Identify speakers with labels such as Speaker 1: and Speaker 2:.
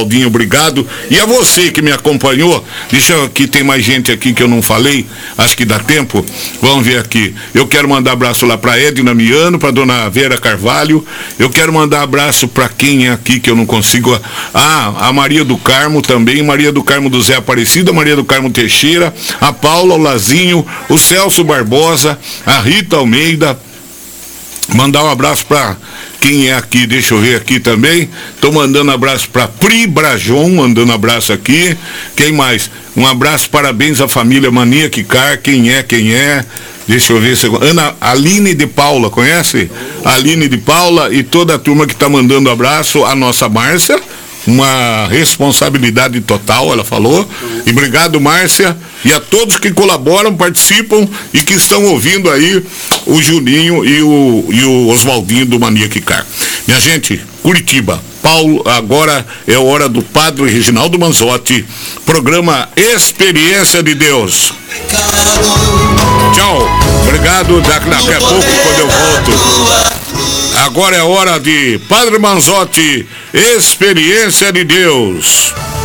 Speaker 1: Oswaldinho, obrigado. E a você que me acompanhou, deixa aqui, tem mais gente aqui que eu não falei, acho que dá tempo. Vamos ver aqui. Eu quero mandar abraço lá pra Edna Miano, pra dona Vera Carvalho. Eu quero mandar abraço pra quem é aqui que eu não consigo. A Maria do Carmo também, Maria do Carmo do Zé Aparecido, a Maria do Carmo Teixeira, a Paula, o Lazinho, o Celso Barbosa, a Rita Almeida. Mandar um abraço pra quem é aqui, deixa eu ver aqui também. Tô mandando abraço pra Pri Brajon, mandando abraço aqui. Quem mais? Um abraço, parabéns à família Maniac Car. Quem é? Deixa eu ver. Aline de Paula, conhece? Aline de Paula e toda a turma que tá mandando abraço. A nossa Márcia, uma responsabilidade total, ela falou. E obrigado, Márcia, e a todos que colaboram, participam e que estão ouvindo aí o Juninho e o Oswaldinho do Maniac Car. Minha gente, Curitiba, Paulo, agora é hora do Padre Reginaldo Manzotti, programa Experiência de Deus. Tchau, obrigado, daqui a pouco quando eu volto. Agora é hora de Padre Manzotti, Experiência de Deus.